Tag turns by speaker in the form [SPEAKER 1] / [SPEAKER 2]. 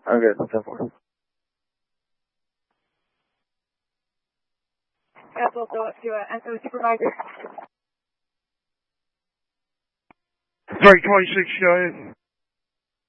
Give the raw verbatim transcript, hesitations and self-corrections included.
[SPEAKER 1] I'm good. ten four.
[SPEAKER 2] That's also up to uh, S O Supervisor.
[SPEAKER 3] three twenty-six, go ahead.